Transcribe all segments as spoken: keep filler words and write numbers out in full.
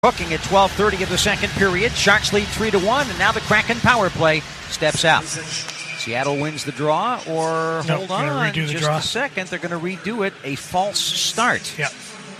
Hooking at twelve thirty of the second period. Sharks lead three to one, and now the Kraken power play steps out. Seattle wins the draw, or no, hold on redo the just draw. a second. They're going to redo it. A false start. Yep.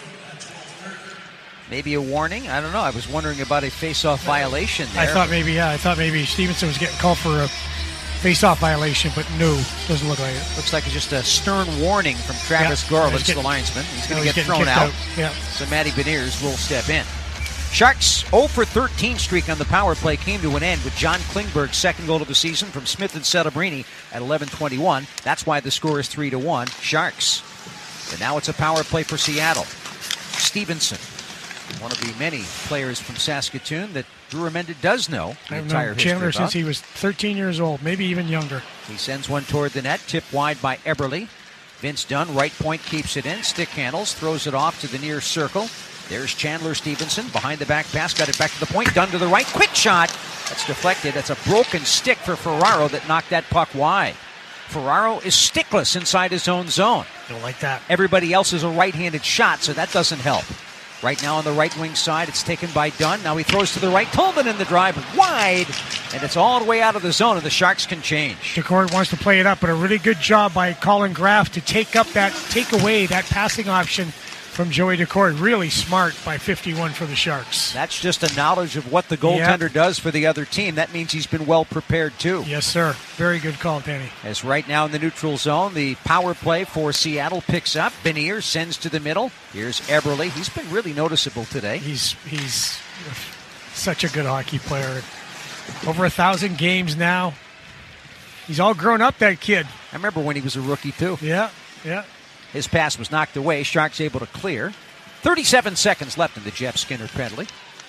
Maybe a warning. I don't know. I was wondering about a face-off violation there. I thought maybe, yeah, I thought maybe Stevenson was getting called for a face-off violation, but no, doesn't look like it. Looks like it's just a stern warning from Travis yeah. Gorlitz, getting, the linesman. He's going no, to get he's thrown out. out. Yeah. So Matty Beniers will step in. Sharks' oh for thirteen streak on the power play came to an end with John Klingberg's second goal of the season from Smith and Celebrini at eleven twenty-one. That's why the score is three to one. Sharks. And now it's a power play for Seattle. Stevenson, one of the many players from Saskatoon that Drew Remenda does know the I've entire known history Chandler about. since he was thirteen years old, maybe even younger. He sends one toward the net, tipped wide by Eberle. Vince Dunn, right point, keeps it in, stick handles, throws it off to the near circle. There's Chandler Stevenson, behind the back pass, got it back to the point, Dunn to the right, quick shot. That's deflected. That's a broken stick for Ferraro that knocked that puck wide. Ferraro is stickless inside his own zone. Don't like that. Everybody else is a right-handed shot, so that doesn't help. Right now on the right wing side, it's taken by Dunn. Now he throws to the right. Tolman in the drive, wide, and it's all the way out of the zone, and the Sharks can change. Decord wants to play it up, but a really good job by Colin Graff to take up that, take away that passing option from Joey Decord. Really smart by fifty-one for the Sharks. That's just a knowledge of what the goaltender yep. does for the other team. That means he's been well prepared too. Yes, sir. Very good call, Danny. As right now in the neutral zone, the power play for Seattle picks up. Beniers sends to the middle. Here's Eberle. He's been really noticeable today. He's he's such a good hockey player. Over a thousand games now. He's all grown up, that kid. I remember when he was a rookie too. Yeah, yeah. His pass was knocked away. Sharks able to clear. thirty-seven seconds left in the Jeff Skinner penalty.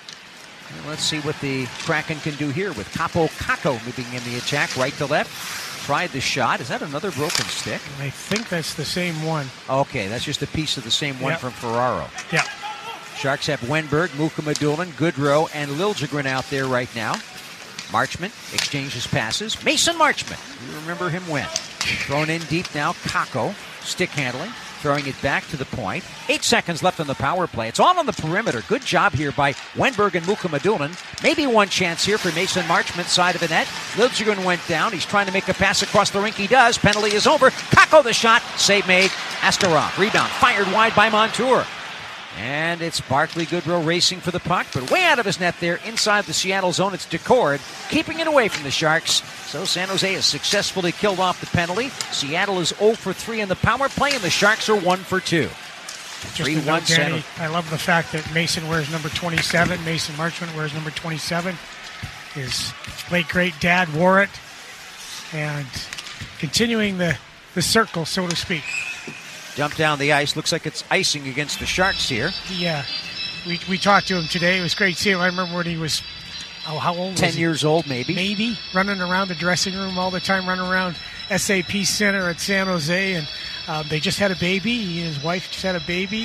And let's see what the Kraken can do here with Capo Caco moving in the attack, right to left. Tried the shot. Is that another broken stick? I think that's the same one. Okay, that's just a piece of the same one yep. from Ferraro. Yeah. Sharks have Wenberg, Mukhamadullin, Goodrow, and Liljegren out there right now. Marchment exchanges passes. Mason Marchment. You remember him when? Thrown in deep now. Caco. Stick handling, throwing it back to the point. Eight seconds left on the power play. It's all on the perimeter. Good job here by Wenberg and Mukhamadullin. Maybe one chance here for Mason Marchment, side of the net. Liljegren went down. He's trying to make a pass across the rink. He does. Penalty is over. Caco the shot. Save made. Askarov. Rebound. Fired wide by Montour. And it's Barclay Goodrow racing for the puck, but way out of his net there inside the Seattle zone. It's Decord keeping it away from the Sharks. So San Jose has successfully killed off the penalty. Seattle is oh for three in the power play, and the Sharks are one for two. three one Danny, I love the fact that Mason wears number twenty-seven. Mason Marchment wears number twenty-seven. His late great dad wore it, and continuing the, the circle, so to speak. Jump down the ice. Looks like it's icing against the Sharks here. Yeah. We we talked to him today. It was great seeing him. I remember when he was, oh, how old was Ten he? years old, maybe. Maybe. Running around the dressing room all the time, running around S A P Center at San Jose. And um, they just had a baby. He and his wife just had a baby.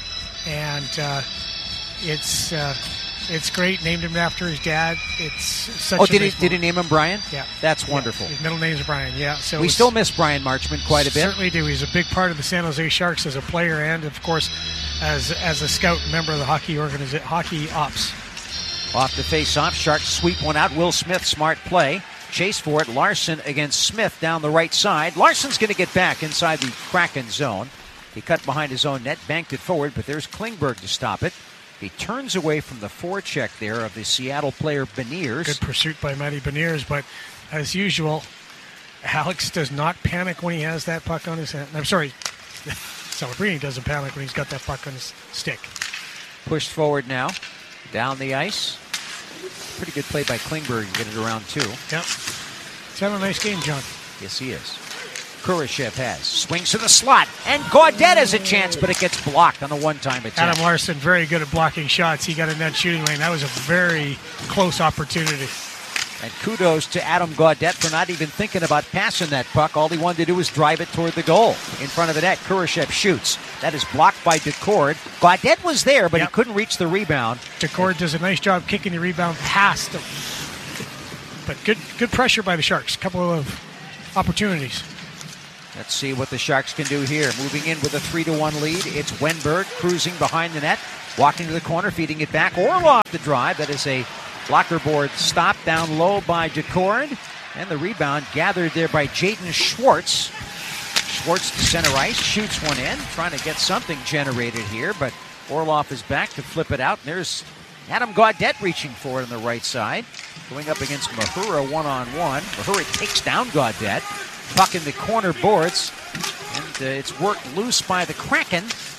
And uh, it's uh, it's great. Named him after his dad. It's such oh, a did nice he, did he name him Brian? Yeah. That's wonderful. Yeah. His middle name is Brian, yeah. So we still miss Brian Marchment quite a bit. Certainly do. He's a big part of the San Jose Sharks as a player and, of course, as as a scout and member of the hockey organiza- hockey ops. Off the face-off, Sharks sweep one out. Will Smith, smart play. Chase for it. Larson against Smith down the right side. Larson's going to get back inside the Kraken zone. He cut behind his own net, banked it forward, but there's Klingberg to stop it. He turns away from the forecheck there of the Seattle player Beniers. Good pursuit by Matty Beniers, but as usual, Alex does not panic when he has that puck on his hand. I'm sorry, Celebrini doesn't panic when he's got that puck on his stick. Pushed forward now, down the ice. Pretty good play by Klingberg to get it around two. Yep. He's having a nice game, John. Yes, he is. Kurashev has. Swings to the slot. And Gaudette has a chance, but it gets blocked on a one-time attack. Adam Larson, very good at blocking shots. He got in that shooting lane. That was a very close opportunity. And kudos to Adam Gaudette for not even thinking about passing that puck. All he wanted to do was drive it toward the goal. In front of the net, Kurashev shoots. That is blocked by Decord. Gaudette was there, but yep. he couldn't reach the rebound. Decord does a nice job kicking the rebound past him. But good, good pressure by the Sharks. A couple of opportunities. Let's see what the Sharks can do here. Moving in with a three to one lead. It's Wenberg cruising behind the net. Walking to the corner, feeding it back. Orlov the drive. That is a blocker board stop down low by Decord. And the rebound gathered there by Jaden Schwartz. Schwartz to center ice, shoots one in. Trying to get something generated here, but Orlov is back to flip it out. And there's Adam Gaudette reaching for it on the right side. Going up against Mahura one-on-one. Mahura takes down Gaudette. Puck in the corner boards. And uh, it's worked loose by the Kraken.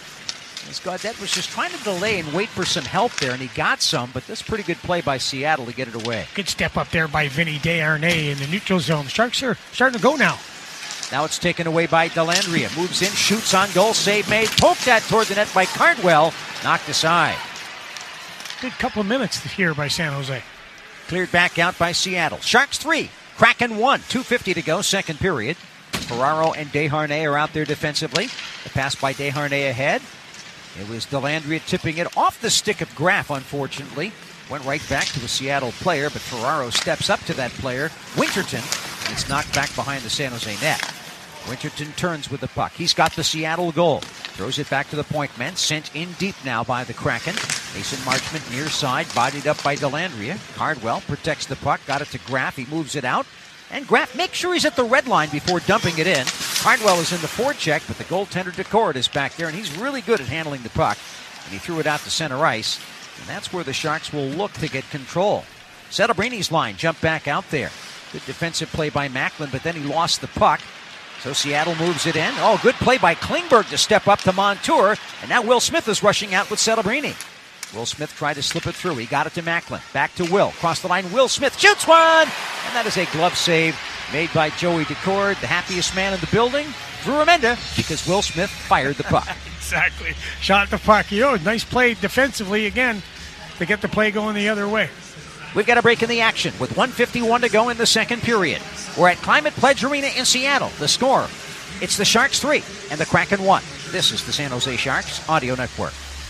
As Gaudette was just trying to delay and wait for some help there, and he got some, but that's pretty good play by Seattle to get it away. Good step up there by Vinny Desharnais in the neutral zone. The Sharks are starting to go now. Now it's taken away by Dellandrea. Moves in, shoots on goal, save made. Poked that toward the net by Cardwell. Knocked aside. Good couple of minutes here by San Jose. Cleared back out by Seattle. Sharks three, Kraken one. two fifty to go, second period. Ferraro and Desharnais are out there defensively. The pass by Desharnais ahead. It was Dellandrea tipping it off the stick of Graf, unfortunately. Went right back to the Seattle player, but Ferraro steps up to that player, Winterton, and it's knocked back behind the San Jose net. Winterton turns with the puck. He's got the Seattle goal. Throws it back to the point men. Sent in deep now by the Kraken. Mason Marchment near side, bodied up by Dellandrea. Cardwell protects the puck, got it to Graf. He moves it out. And Graf makes sure he's at the red line before dumping it in. Cardwell is in the forecheck, but the goaltender Decord is back there, and he's really good at handling the puck. And he threw it out to center ice, and that's where the Sharks will look to get control. Settlebrini's line jumped back out there. Good defensive play by Macklin, but then he lost the puck. So Seattle moves it in. Oh, good play by Klingberg to step up to Montour, and now Will Smith is rushing out with Settebrini. Will Smith tried to slip it through. He got it to Macklin. Back to Will. Cross the line. Will Smith shoots one! And that is a glove save made by Joey Decord, the happiest man in the building. Drew Remenda, because Will Smith fired the puck. Exactly. Shot the puck. You know, nice play defensively again to get the play going the other way. We've got a break in the action with one fifty-one to go in the second period. We're at Climate Pledge Arena in Seattle. The score, it's the Sharks three and the Kraken one. This is the San Jose Sharks Audio Network.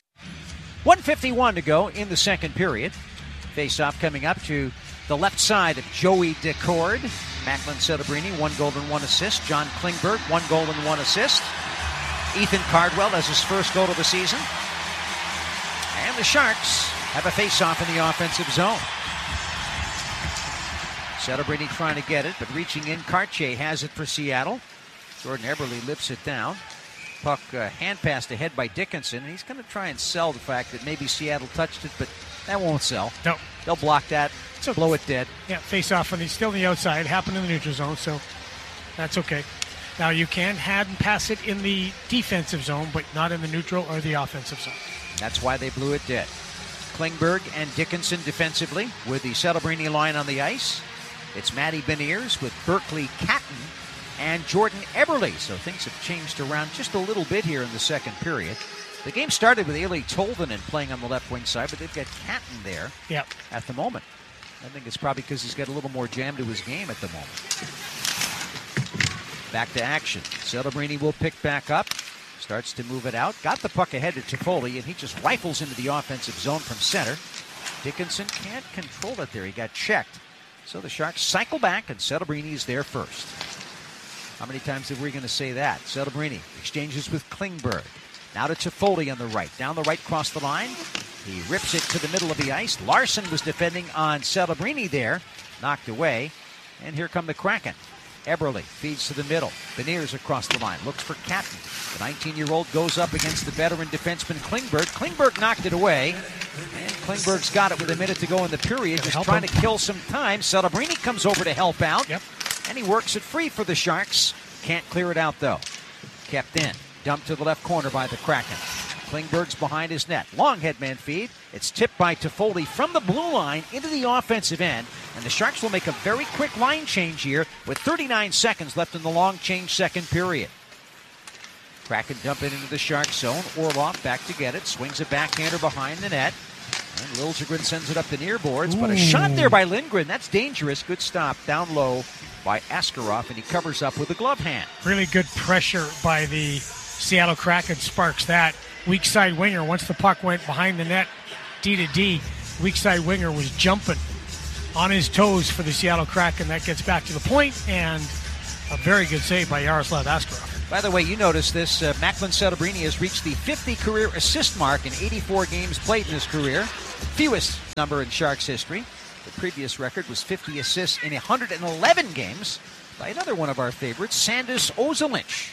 one fifty-one to go in the second period. Face-off coming up to the left side of Joey Decord. Macklin Settebrini, one goal and one assist. John Klingberg, one goal and one assist. Ethan Cardwell has his first goal of the season. And the Sharks have a face-off in the offensive zone. Settebrini trying to get it, but reaching in. Cartier has it for Seattle. Jordan Eberle lifts it down. Puck uh, hand passed ahead by Dickinson, and he's going to try and sell the fact that maybe Seattle touched it, but that won't sell. No. They'll block that, so, blow it dead. Yeah, face off, and he's still on the outside. It happened in the neutral zone, so that's okay. Now you can hand and pass it in the defensive zone, but not in the neutral or the offensive zone. That's why they blew it dead. Klingberg and Dickinson defensively with the Settebrini line on the ice. It's Matty Beniers with Berkeley Catton and Jordan Eberle. So things have changed around just a little bit here in the second period. The game started with Eeli Tolvanen playing on the left wing side, but they've got Catton there yep. at the moment. I think it's probably because he's got a little more jam to his game at the moment. Back to action. Settebrini will pick back up. Starts to move it out. Got the puck ahead to Toffoli, and he just rifles into the offensive zone from center. Dickinson can't control it there. He got checked. So the Sharks cycle back, and Settebrini is there first. How many times are we going to say that? Settebrini exchanges with Klingberg. Now to Toffoli on the right. Down the right, cross the line. He rips it to the middle of the ice. Larson was defending on Settebrini there. Knocked away. And here come the Kraken. Eberle feeds to the middle. Beniers across the line. Looks for Catton. The nineteen-year-old goes up against the veteran defenseman Klingberg. Klingberg knocked it away. And Klingberg's got it with a minute to go in the period. Just trying him. to kill some time. Settebrini comes over to help out. Yep. And he works it free for the Sharks. Can't clear it out, though. Kept in. Dumped to the left corner by the Kraken. Klingberg's behind his net. Long headman feed. It's tipped by Toffoli from the blue line into the offensive end. And the Sharks will make a very quick line change here with thirty-nine seconds left in the long change second period. Kraken dump it into the Sharks zone. Orlov back to get it. Swings a backhander behind the net. And Liljegren sends it up the near boards. Ooh. But a shot there by Lindgren. That's dangerous. Good stop down low by Askarov. And he covers up with a glove hand. Really good pressure by the Seattle Kraken. Sparks that. Weak side winger, once the puck went behind the net, D to D, weak side winger was jumping on his toes for the Seattle Kraken. That gets back to the point, and a very good save by Yaroslav Askarov. By the way, you notice this. Uh, Macklin Celebrini has reached the fifty career assist mark in eighty-four games played in his career. Fewest number in Sharks history. The previous record was fifty assists in one hundred eleven games by another one of our favorites, Sandis Ozolinsh.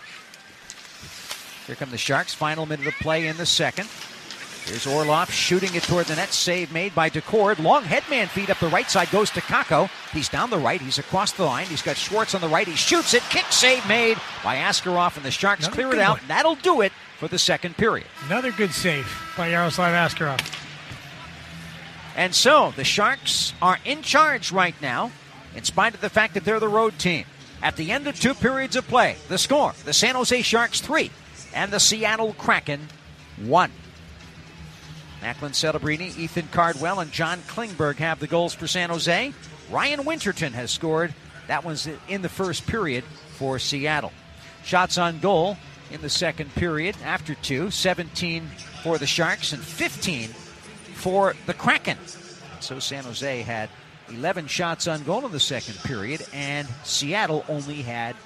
Here come the Sharks. Final minute of play in the second. Here's Orlov shooting it toward the net. Save made by Decord. Long headman feed up the right side goes to Kakko. He's down the right. He's across the line. He's got Schwartz on the right. He shoots it. Kick save made by Askarov, and the Sharks Another clear it out. one. And that'll do it for the second period. Another good save by Yaroslav Askarov. And so the Sharks are in charge right now, in spite of the fact that they're the road team. At the end of two periods of play, the score, the San Jose Sharks three and the Seattle Kraken one. Macklin Celebrini, Ethan Cardwell, and John Klingberg have the goals for San Jose. Ryan Winterton has scored. That one's in the first period for Seattle. Shots on goal in the second period after two. seventeen for the Sharks and fifteen for the Kraken. So San Jose had eleven shots on goal in the second period, and Seattle only had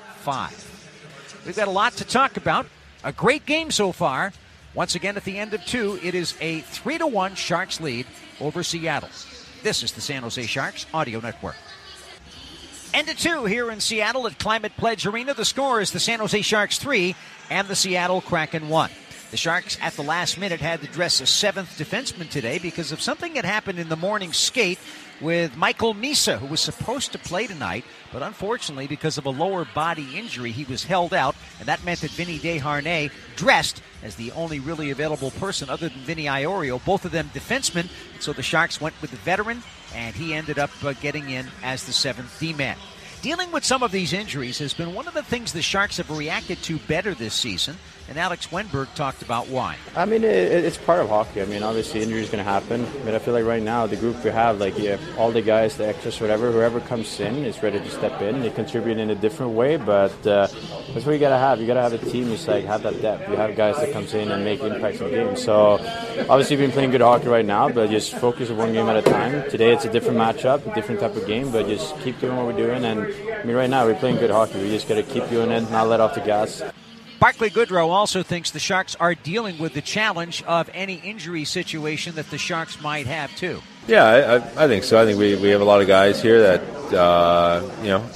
five. We've got a lot to talk about. A great game so far. Once again, at the end of two, it is a three to one Sharks lead over Seattle. This is the San Jose Sharks Audio Network. End of two here in Seattle at Climate Pledge Arena. The score is the San Jose Sharks three and the Seattle Kraken one. The Sharks, at the last minute, had to dress a seventh defenseman today because of something that happened in the morning skate with Michael Misa, who was supposed to play tonight, but unfortunately, because of a lower body injury, he was held out, and that meant that Vinny Desharnais dressed as the only really available person other than Vinny Iorio, both of them defensemen. So the Sharks went with the veteran, and he ended up uh, getting in as the seventh D-man. Dealing with some of these injuries has been one of the things the Sharks have reacted to better this season, and Alex Wennberg talked about why. I mean, it, it's part of hockey. I mean, obviously injury is going to happen, but I feel like right now the group we have, like yeah, all the guys, the extras, whatever, whoever comes in is ready to step in. They contribute in a different way, but uh, that's what you got to have. You got to have a team who's like have that depth. You have guys that comes in and make impacts in games. So obviously we've been playing good hockey right now, but just focus on one game at a time. Today it's a different matchup, a different type of game, but just keep doing what we're doing. And I mean, right now we're playing good hockey. We just got to keep doing it, not let off the gas. Barclay Goodrow also thinks the Sharks are dealing with the challenge of any injury situation that the Sharks might have, too. Yeah, I, I think so. I think we, we have a lot of guys here that, uh, you know,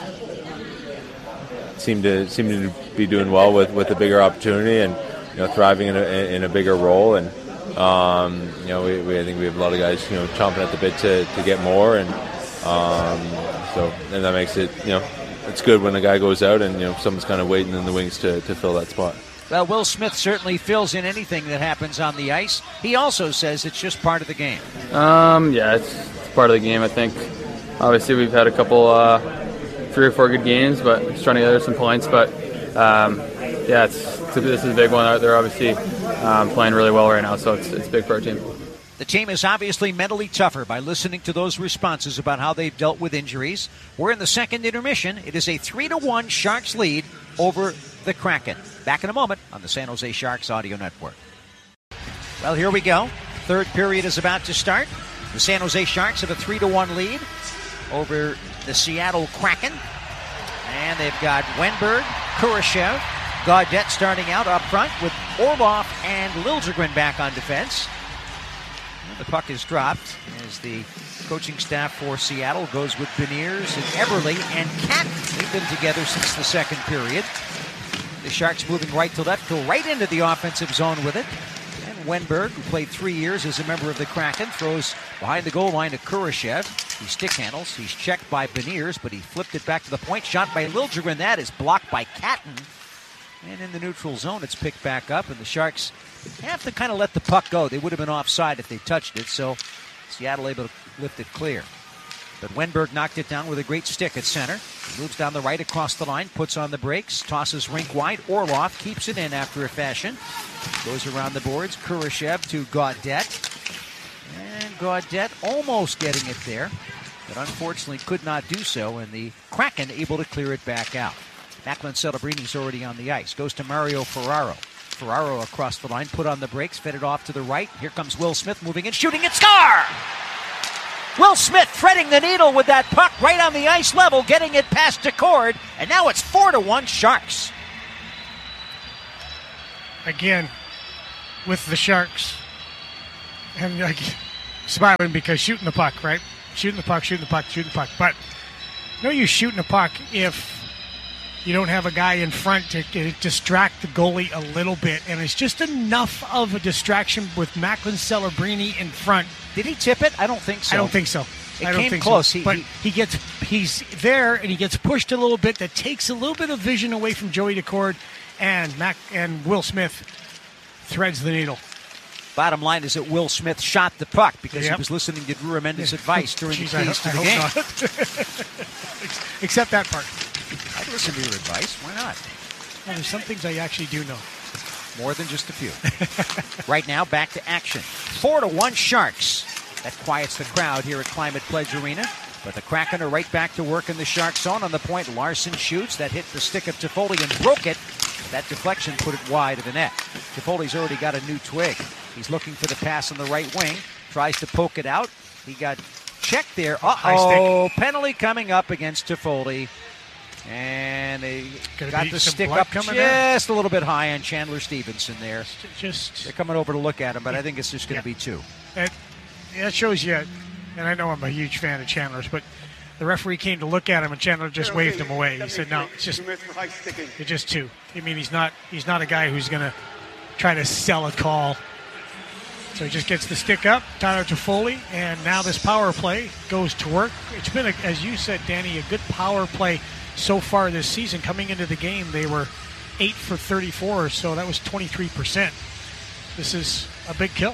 seem to seem to be doing well with, with a bigger opportunity and, you know, thriving in a, in a bigger role. And, um, you know, we, we I think we have a lot of guys, you know, chomping at the bit to, to get more. And um, so, and that makes it, you know, it's good when a guy goes out and, you know, someone's kind of waiting in the wings to, to fill that spot. Well, Will Smith certainly fills in anything that happens on the ice. He also says it's just part of the game. Um, yeah, it's, it's part of the game, I think. Obviously, we've had a couple, uh, three or four good games, but just trying to gather some points. But, um, yeah, it's, it's a, this is a big one. They're obviously um, playing really well right now, so it's, it's big for our team. The team is obviously mentally tougher by listening to those responses about how they've dealt with injuries. We're in the second intermission. It is a three to one Sharks lead over the Kraken. Back in a moment on the San Jose Sharks Audio Network. Well, here we go. Third period is about to start. The San Jose Sharks have a three to one lead over the Seattle Kraken. And they've got Wennberg, Kurashev, Gaudette starting out up front with Orlov and Liljegren back on defense. The puck is dropped as the coaching staff for Seattle goes with Beniers and Eberle and Catton. They've been together since the second period. The Sharks moving right to left, go right into the offensive zone with it. And Wennberg, who played three years as a member of the Kraken, throws behind the goal line to Kurashev. He stick handles. He's checked by Beniers, but he flipped it back to the point. Shot by Liljegren. That is blocked by Catton. And in the neutral zone, it's picked back up, and the Sharks have to kind of let the puck go. They would have been offside if they touched it, so Seattle able to lift it clear. But Wennberg knocked it down with a great stick at center. He moves down the right across the line, puts on the brakes, tosses rink wide. Orlov keeps it in after a fashion. Goes around the boards. Kurashev to Gaudette. And Gaudette almost getting it there, but unfortunately could not do so, and the Kraken able to clear it back out. Macklin Celebrini's already on the ice. Goes to Mario Ferraro. Ferraro across the line, put on the brakes, fed it off to the right. Here comes Will Smith moving in, shooting it, score! Will Smith threading the needle with that puck right on the ice level, getting it past Decord, and now it's four to one Sharks. Again, with the Sharks, and like, smiling because shooting the puck, right? Shooting the puck, shooting the puck, shooting the puck. But no use shooting the puck if you don't have a guy in front to, to distract the goalie a little bit. And it's just enough of a distraction with Macklin Celebrini in front. Did he tip it? I don't think so. I don't think so. It I don't came think close. So. He, but he, he gets he's there and he gets pushed a little bit. That takes a little bit of vision away from Joey Decord, and Mac and Will Smith threads the needle. Bottom line is that Will Smith shot the puck because yep. he was listening to Drew Remendes' advice during Jeez, the keys to I, the I game. Not. Except that part. I'd listen to your advice. Why not? Well, there's some things I actually do know. More than just a few. Right now, back to action. Four to one Sharks. That quiets the crowd here at Climate Pledge Arena. But the Kraken are right back to work in the Shark zone. On the point, Larson shoots. That hit the stick of Toffoli and broke it. That deflection put it wide of the net. Toffoli's already got a new twig. He's looking for the pass on the right wing. Tries to poke it out. He got checked there. Uh-oh. Penalty coming up against Toffoli. And they Gonna got be the some stick blood up coming just a little bit high on Chandler Stevenson there. Just They're coming over to look at him, but I think it's just going to Yeah. be two. It, that shows you, and I know I'm a huge fan of Chandler's, but the referee came to look at him, and Chandler just waved him away. He said, "No, it's just, it's just two." I mean, he's not, he's not a guy who's going to try to sell a call. So he just gets the stick up, Tyler Toffoli, and now this power play goes to work. It's been, a, as you said, Danny, a good power play so far this season. Coming into the game, they were eight for thirty-four, so that was twenty-three percent. This is a big kill.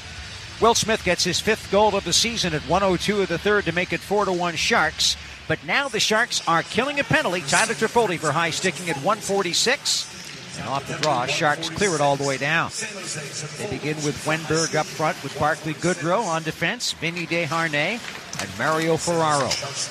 Will Smith gets his fifth goal of the season at one oh two of the third to make it four to one Sharks. But now the Sharks are killing a penalty. Tyler Toffoli for high sticking at one forty-six. And off the draw, Sharks clear it all the way down. They begin with Wenberg up front with Barclay Goodrow on defense, Vinny Desharnais, and Mario Ferraro.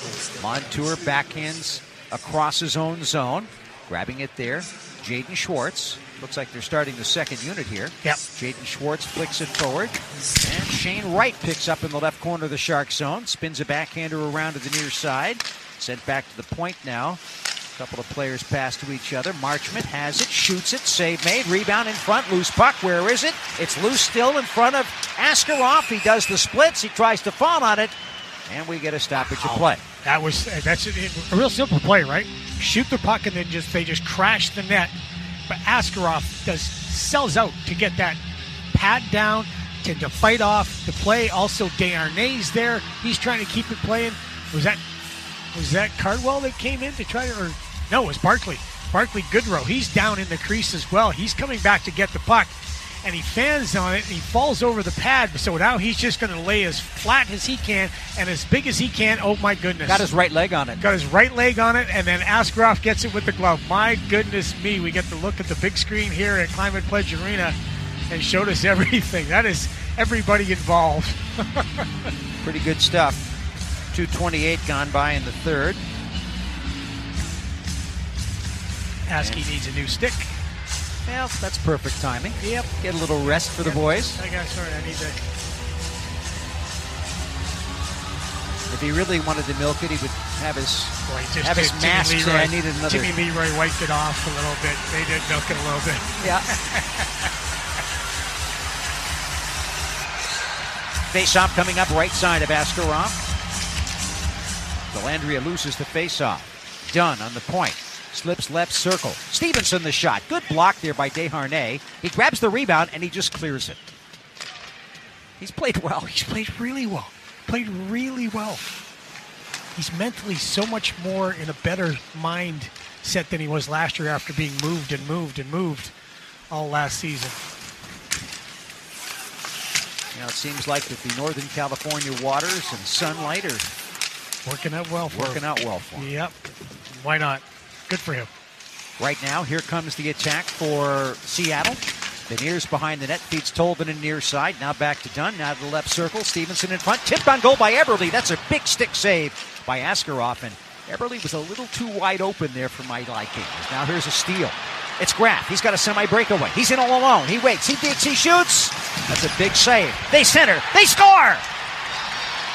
Montour backhands across his own zone. Grabbing it there, Jaden Schwartz. Looks like they're starting the second unit here. Yep. Jaden Schwartz flicks it forward. And Shane Wright picks up in the left corner of the Shark zone. Spins a backhander around to the near side. Sent back to the point now. A couple of players pass to each other. Marchment has it, shoots it, save made, rebound in front, loose puck. Where is it? It's loose still in front of Askarov. He does the splits. He tries to fall on it. And we get a stoppage of play. That was that's a, a real simple play, right? Shoot the puck and then just they just crash the net. But Askarov does sells out to get that pad down, to, to fight off the play. Also, Desharnais there. He's trying to keep it playing. Was that was that Cardwell that came in to try to? Or no, it was Barclay. Barclay Goodrow. He's down in the crease as well. He's coming back to get the puck. And he fans on it, and he falls over the pad. So now he's just going to lay as flat as he can and as big as he can. Oh, my goodness. Got his right leg on it. Got his right leg on it, and then Askarov gets it with the glove. My goodness me, we get to look at the big screen here at Climate Pledge Arena and showed us everything. That is everybody involved. Pretty good stuff. two twenty-eight gone by in the third. Askey needs a new stick. Well, that's perfect timing. Yep. Get a little rest for the boys. I got sorry, I need to. If he really wanted to milk it, he would have his Boy, just have his Jimmy mask say, Leroy, I needed another. Jimmy Leroy wiped it off a little bit. They did milk it a little bit. Yeah. Face-off coming up right side of Askarov. Delandria loses the face-off. Dunn on the point. Slips left circle. Stevenson the shot. Good block there by Desharnais. He grabs the rebound and he just clears it. He's played well. He's played really well. Played really well. He's mentally so much more in a better mindset than he was last year after being moved and moved and moved all last season. You know, it seems like that the Northern California waters and sunlight are working out well for working him. out well for him. Yep. Why not? Good for him. Right now, here comes the attack for Seattle. Beniers behind the net, feeds Tolvanen near side. Now back to Dunn, now to the left circle. Stevenson in front, tipped on goal by Eberle. That's a big stick save by Askarov, and Eberle was a little too wide open there for my liking. Now here's a steal. It's Graf. He's got a semi-breakaway. He's in all alone. He waits. He digs. He shoots. That's a big save. They center. They score. Graf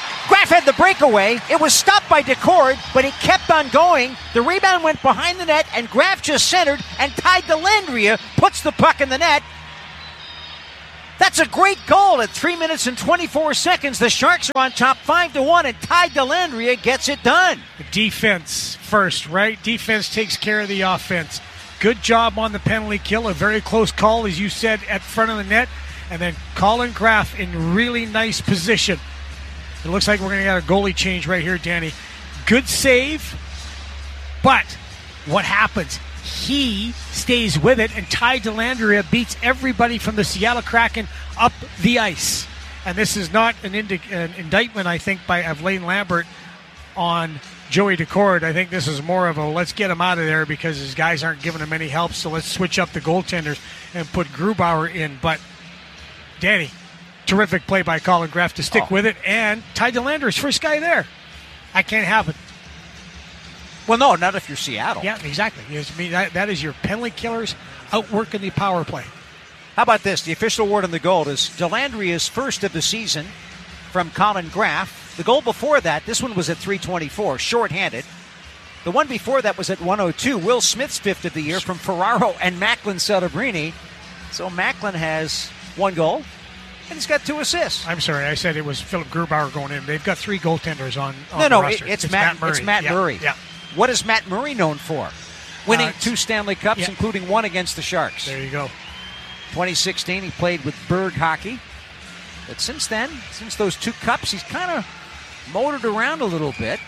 Graf had the breakaway. It was stopped by Decord, but he kept on going. The rebound went behind the net, and Graf just centered, and Ty Dellandrea puts the puck in the net. That's a great goal at three minutes and twenty-four seconds. The Sharks are on top five to one, and Ty Dellandrea gets it done. The defense first, right? Defense takes care of the offense. Good job on the penalty kill. A very close call, as you said, at front of the net. And then Colin Graf in really nice position. It looks like we're going to get a goalie change right here, Danny. Good save, but what happens? He stays with it, and Ty Dellandrea beats everybody from the Seattle Kraken up the ice. And this is not an, indi- an indictment, I think, by of Lane Lambert on Joey Decord. I think this is more of a let's get him out of there because his guys aren't giving him any help, so let's switch up the goaltenders and put Grubauer in. But, Danny, terrific play by Colin Graf to stick oh. with it, and Ty Dellandrea's first guy there. I can't have it. Well, no, not if you're Seattle. Yeah, exactly. Yes, I mean, that, that is your penalty killers outworking the power play. How about this? The official word on the goal is Dellandrea's first of the season from Colin Graf. The goal before that, this one was at three twenty-four, shorthanded. The one before that was at one oh two. Will Smith's fifth of the year from Ferraro and Macklin Celebrini. So Macklin has one goal, and he's got two assists. I'm sorry, I said it was Philip Grubauer going in. They've got three goaltenders on, on no, the no, roster. it, it's, it's Matt, Matt Murray. It's Matt yeah, Murray. Yeah. What is Matt Murray known for? Winning Uh, two Stanley Cups, yeah. including one against the Sharks. There you go. twenty sixteen, he played with Berg Hockey. But since then, since those two cups, he's kind of motored around a little bit.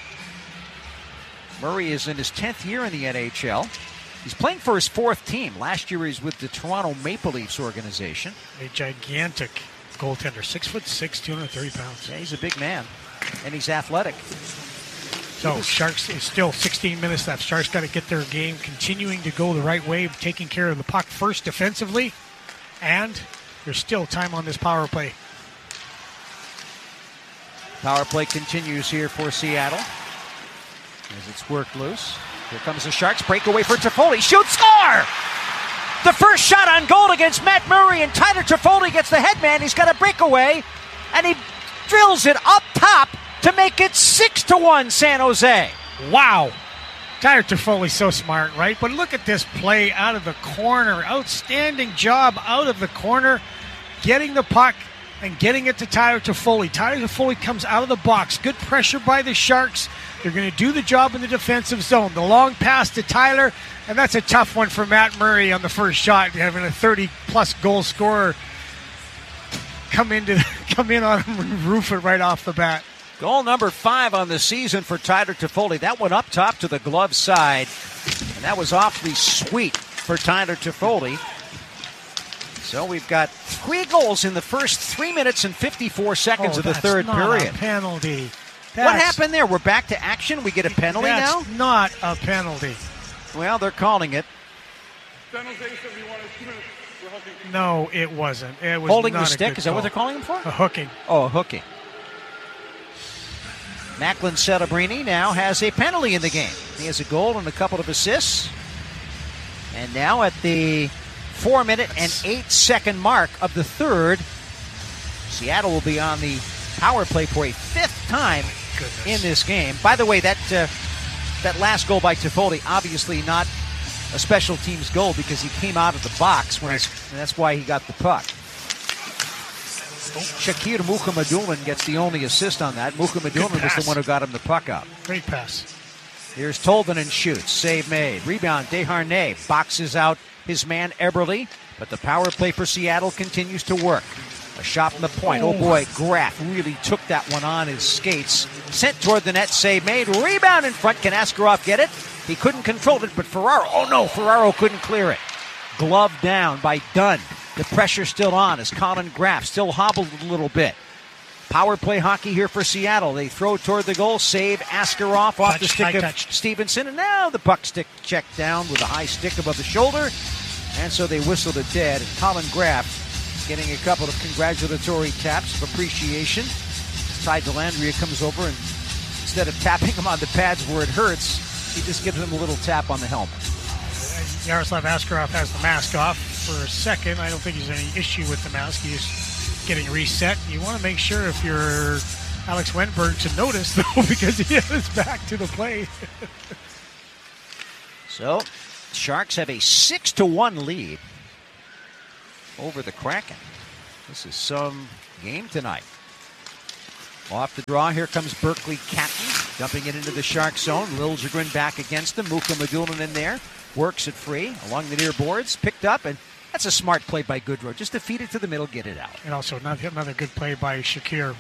Murray is in his tenth year in the N H L. He's playing for his fourth team. Last year he was with the Toronto Maple Leafs organization. A gigantic goaltender, six foot six, two hundred thirty pounds. Yeah, he's a big man, and he's athletic. So Sharks is still sixteen minutes left. Sharks got to get their game continuing to go the right way, taking care of the puck first defensively, and there's still time on this power play. Power play continues here for Seattle as it's worked loose. Here comes the Sharks. Breakaway for Toffoli. Shoot, score! The first shot on goal against Matt Murray, and Tyler Toffoli gets the headman. He's got a breakaway, and he drills it up top to make it six to one San Jose. Wow. Tyler Toffoli's so smart, right? But look at this play out of the corner. Outstanding job out of the corner, getting the puck and getting it to Tyler Toffoli. Tyler Toffoli comes out of the box. Good pressure by the Sharks. They're going to do the job in the defensive zone. The long pass to Tyler, and that's a tough one for Matt Murray on the first shot, having a thirty-plus goal scorer come into come in on him and roof it right off the bat. Goal number five on the season for Tyler Toffoli. That one up top to the glove side, and that was awfully sweet for Tyler Toffoli. So we've got three goals in the first three minutes and fifty-four seconds oh, of the that's third not period. A penalty. That's, what happened there? We're back to action. We get a penalty that's now? Not a penalty. Well, they're calling it. No, it wasn't. It was holding not the stick. Is that call. what they're calling him for? A hooking. Oh, a hooking. Macklin Celebrini now has a penalty in the game. He has a goal and a couple of assists. And now at the four-minute and eight-second mark of the third, Seattle will be on the power play for a fifth time Goodness. in this game. By the way, that uh, that last goal by Toffoli, obviously not a special teams goal because he came out of the box, when right. and that's why he got the puck. Shakir Mukhamadullin gets the only assist on that. Mukhamadullin was the one who got him the puck up. Great pass. Here's Tolvanen shoots. Save made. Rebound, Desharnais boxes out his man Eberle, but the power play for Seattle continues to work. A shot from the point. Oh, boy, Graf really took that one on his skates. Sent toward the net, save made. Rebound in front. Can Askarov get it? He couldn't control it, but Ferraro, oh no, Ferraro couldn't clear it. Glove down by Dunn. The pressure still on as Colin Graf still hobbled a little bit. Power play hockey here for Seattle. They throw toward the goal, save Askarov off touch, the stick of touch. Stevenson, and now the puck stick checked down with a high stick above the shoulder, and so they whistled it dead. And Colin Graf getting a couple of congratulatory taps of appreciation. Ty Dellandrea comes over, and instead of tapping him on the pads where it hurts, he just gives him a little tap on the helmet. Yaroslav Askarov has the mask off for a second. I don't think there's any issue with the mask. He's getting reset. You want to make sure if you're Alex Wenberg to notice, though, because he is back to the play. So, Sharks have a six to one lead over the Kraken. This is some game tonight. Off the draw, here comes Berkeley Catton, dumping it into the Shark zone. Liljegren back against him. Muka Madulin in there, works it free along the near boards, picked up, and that's a smart play by Goodrow. Just to feed it to the middle, get it out. And also another, another good play by Shakir.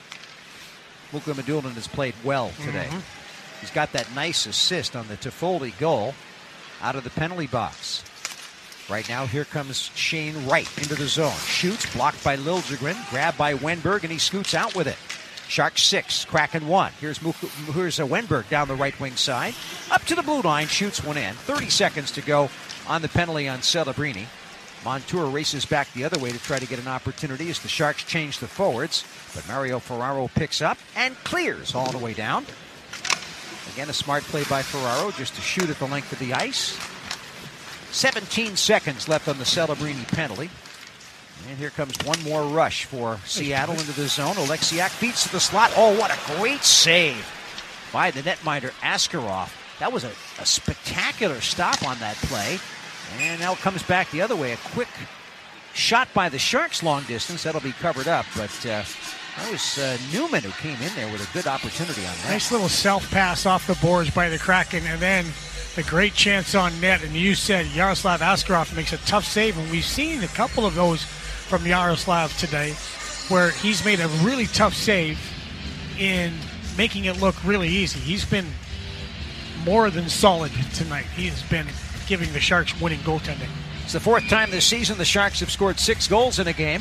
Muka Madulin has played well today. Mm-hmm. He's got that nice assist on the Toffoli goal out of the penalty box. Right now, here comes Shane Wright into the zone. Shoots, blocked by Liljegren, grabbed by Wenberg, and he scoots out with it. Sharks six, Kraken one. Here's Muka, here's a Wenberg down the right wing side. Up to the blue line, shoots one in. thirty seconds to go on the penalty on Celebrini. Montour races back the other way to try to get an opportunity as the Sharks change the forwards. But Mario Ferraro picks up and clears all the way down. Again, a smart play by Ferraro just to shoot at the length of the ice. seventeen seconds left on the Celebrini penalty. And here comes one more rush for Seattle into the zone. Oleksiak feeds to the slot. Oh, what a great save by the netminder Askarov. That was a, a spectacular stop on that play. And now it comes back the other way. A quick shot by the Sharks long distance. That'll be covered up. But uh, that was uh, Newman who came in there with a good opportunity on that. Nice little self-pass off the boards by the Kraken. And then the great chance on net. And you said Yaroslav Askarov makes a tough save. And we've seen a couple of those from Yaroslav today where he's made a really tough save in making it look really easy. He's been more than solid tonight. He has been giving the Sharks winning goaltending. It's the fourth time this season the Sharks have scored six goals in a game.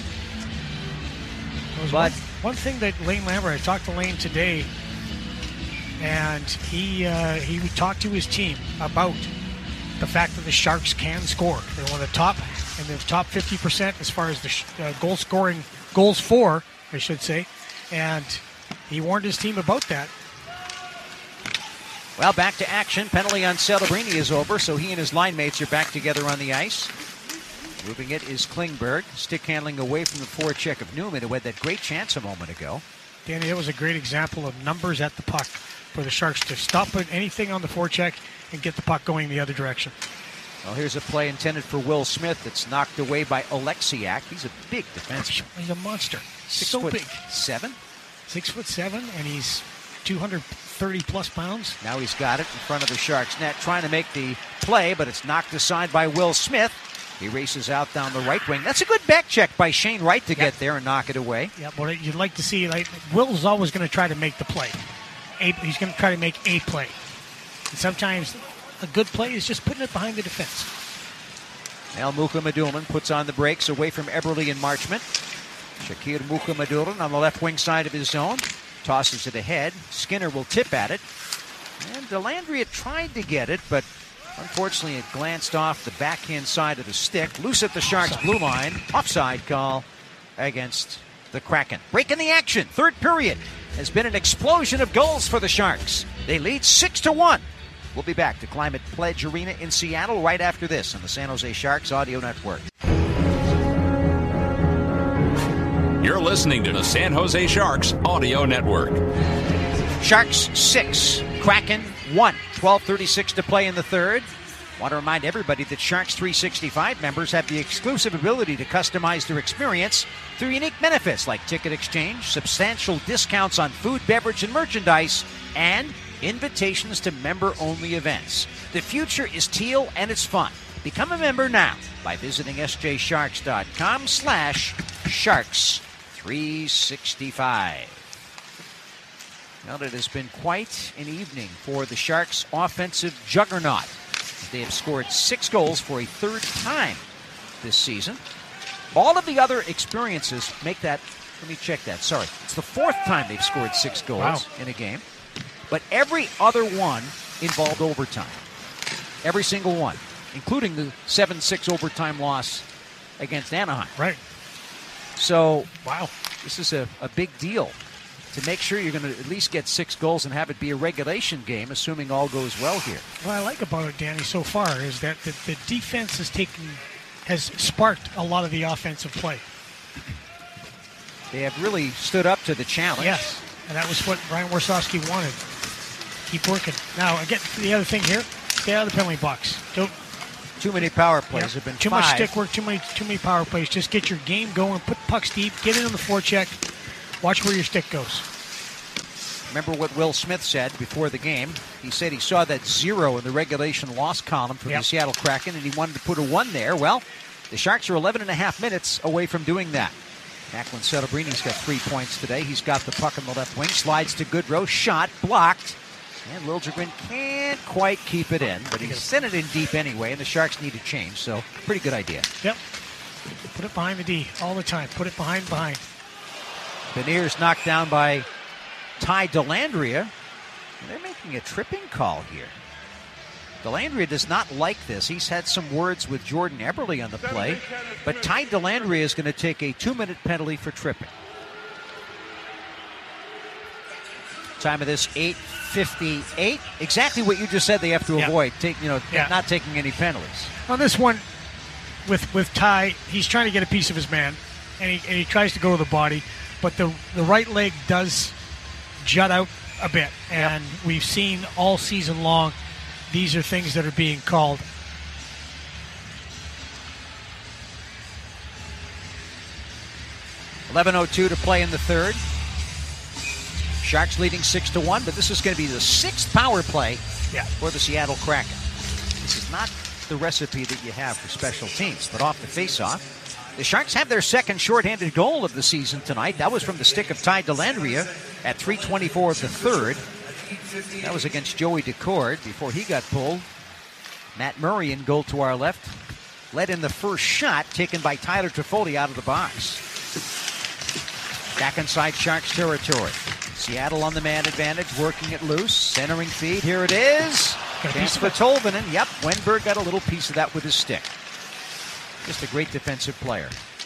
But one, one thing that Lane Lambert, I talked to Lane today, and he uh, he talked to his team about the fact that the Sharks can score. They're one of the top, and the top fifty percent as far as the sh- uh, goal scoring, goals for, I should say. And he warned his team about that. Well, back to action. Penalty on Celebrini is over, so he and his line mates are back together on the ice. Moving it is Klingberg. Stick handling away from the forecheck of Newman, who had that great chance a moment ago. Danny, that was a great example of numbers at the puck for the Sharks to stop putting anything on the forecheck and get the puck going the other direction. Well, here's a play intended for Will Smith that's knocked away by Oleksiak. He's a big defenseman. He's a monster. Six so foot big. Seven? Six foot seven, and he's two hundred thirty plus pounds. Now he's got it in front of the Sharks net, trying to make the play, but it's knocked aside by Will Smith. He races out down the right wing. That's a good back check by Shane Wright to yep. get there and knock it away. Yeah, but you'd like to see, like, Will's always going to try to make the play. A, he's going to try to make a play. And sometimes a good play is just putting it behind the defense. Now Muka Madulin puts on the brakes away from Eberle and Marchment. Shakir Muka Madulin on the left wing side of his zone. Tosses it ahead. Skinner will tip at it. And Delandria tried to get it, but unfortunately it glanced off the backhand side of the stick. Loose at the Sharks' blue line. Offside call against the Kraken. Breaking the action. Third period has been an explosion of goals for the Sharks. They lead six to one. We'll be back to Climate Pledge Arena in Seattle right after this on the San Jose Sharks Audio Network. You're listening to the San Jose Sharks Audio Network. Sharks six, Kraken one. twelve thirty-six to play in the third. Want to remind everybody that Sharks three sixty-five members have the exclusive ability to customize their experience through unique benefits like ticket exchange, substantial discounts on food, beverage, and merchandise, and invitations to member-only events. The future is teal and it's fun. Become a member now by visiting sjsharks.com slash sharks. three sixty-five. Well, it has been quite an evening for the Sharks' offensive juggernaut. They have scored six goals for a third time this season. All of the other experiences make that, let me check that, sorry. It's the fourth time they've scored six goals wow. in a game. But every other one involved overtime. Every single one, including the seven six overtime loss against Anaheim. Right. So, wow, this is a, a big deal to make sure you're going to at least get six goals and have it be a regulation game, assuming all goes well here. What I like about it, Danny, so far is that the, the defense has taken, has sparked a lot of the offensive play. They have really stood up to the challenge. Yes. And that was what Brian Warsofsky wanted. Keep working. Now, again, the other thing here, stay out of the penalty box. Don't. Too many power plays Yeah, have been too five. much stick work, too many too many power plays. Just get your game going, put pucks deep, get in on the forecheck, watch where your stick goes. Remember what Will Smith said before the game? He said he saw that zero in the regulation loss column for Yep. the Seattle Kraken, and he wanted to put a one there. Well, the Sharks are eleven and a half minutes away from doing that. Macklin Celebrini got three points today. He's got the puck on the left wing, slides to Goodrow, shot, blocked. And Liljegren can't quite keep it in, but he sent it in deep anyway, and the Sharks need a change, so pretty good idea. Yep. Put it behind the D all the time. Put it behind, behind. Beniers knocked down by Ty Dellandrea. They're making a tripping call here. Dellandrea does not like this. He's had some words with Jordan Eberle on the play, but Ty Dellandrea is going to take a two-minute penalty for tripping. Time of this, eight fifty-eight. Exactly what you just said they have to Yeah. avoid, take, you know, Yeah. not taking any penalties. On this one, with with Ty, he's trying to get a piece of his man, and he, and he tries to go to the body, but the the right leg does jut out a bit, and yep. we've seen all season long these are things that are being called. eleven oh two to play in the third. Sharks leading six to one, but this is going to be the sixth power play yeah. for the Seattle Kraken. This is not the recipe that you have for special teams, but off the faceoff, the Sharks have their second shorthanded goal of the season tonight. That was from the stick of Ty Dellandrea at three twenty-four of the third. That was against Joey Decord before he got pulled. Matt Murray in goal to our left led in the first shot taken by Tyler Toffoli out of the box. Back inside Sharks territory. Seattle on the man advantage, working it loose, centering feed. Here it is. Chance for Tolvanen. Yep, Wenberg got a little piece of that with his stick. Just a great defensive player.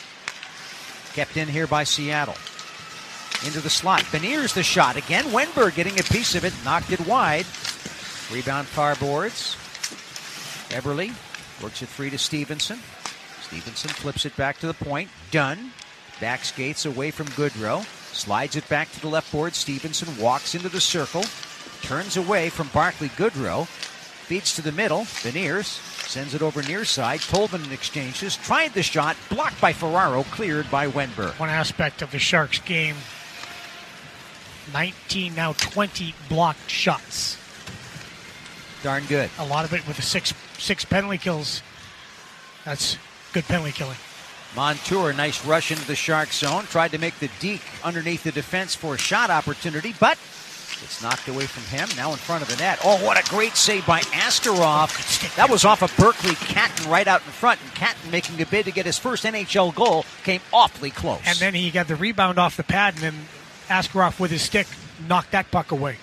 Kept in here by Seattle. Into the slot. Beniers the shot. Again, Wenberg getting a piece of it. Knocked it wide. Rebound far boards. Eberle works it free to Stevenson. Stevenson flips it back to the point. Dunn. Back skates away from Goodrow. Slides it back to the left board. Stevenson walks into the circle. Turns away from Barclay Goodrow. Feeds to the middle. Beniers sends it over near side. Tolvanen exchanges. Tried the shot. Blocked by Ferraro. Cleared by Wenberg. One aspect of the Sharks game. nineteen, now twenty blocked shots. Darn good. A lot of it with the six six penalty kills. That's good penalty killing. Montour, nice rush into the Shark zone. Tried to make the deke underneath the defense for a shot opportunity, but it's knocked away from him. Now in front of the net. Oh, what a great save by Askarov. That was off of Berkeley Catton right out in front, and Catton making a bid to get his first N H L goal came awfully close. And then he got the rebound off the pad, and then Askarov with his stick knocked that puck away.